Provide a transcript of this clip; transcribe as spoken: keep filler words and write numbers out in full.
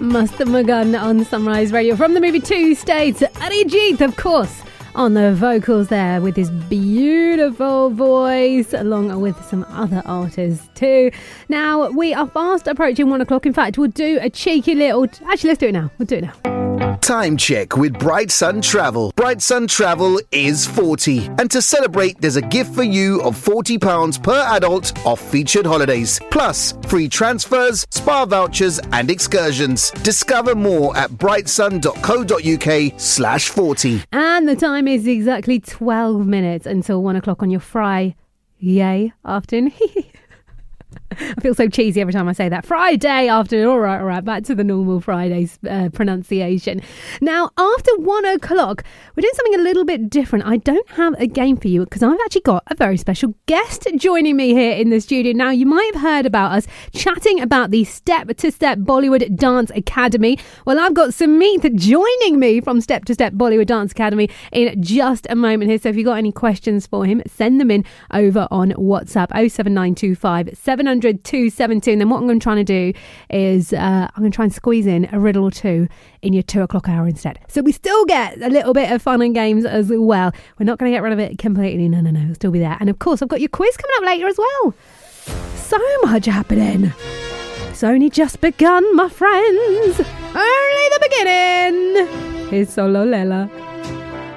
Mast Magan on Sunrise Radio from the movie Two States. Arijit, of course, on the vocals there with his beautiful voice, along with some other artists too. Now, we are fast approaching one o'clock. In fact, we'll do a cheeky little... Actually, let's do it now. We'll do it now. Time check with Bright Sun Travel. Bright Sun Travel is forty. And to celebrate, there's a gift for you of forty pounds per adult off featured holidays. Plus, free transfers, spa vouchers and excursions. Discover more at brightsun.co.uk slash 40. And the time is exactly twelve minutes until one o'clock on your Friday afternoon. I feel so cheesy every time I say that. Friday afternoon. All right, all right. Back to the normal Friday's uh, pronunciation. Now, after one o'clock, we're doing something a little bit different. I don't have a game for you because I've actually got a very special guest joining me here in the studio. Now, you might have heard about us chatting about the Step to Step Bollywood Dance Academy. Well, I've got Sumeet joining me from Step to Step Bollywood Dance Academy in just a moment here. So if you've got any questions for him, send them in over on WhatsApp oh seven nine two five seven hundred two seven two. And then what I'm going to try to do is uh, I'm going to try and squeeze in a riddle or two in your two o'clock hour instead. So we still get a little bit of fun and games as well. We're not going to get rid of it completely. No, no, no. It'll still be there. And of course, I've got your quiz coming up later as well. So much happening. It's only just begun, my friends. Only the beginning. Here's Solo Lela.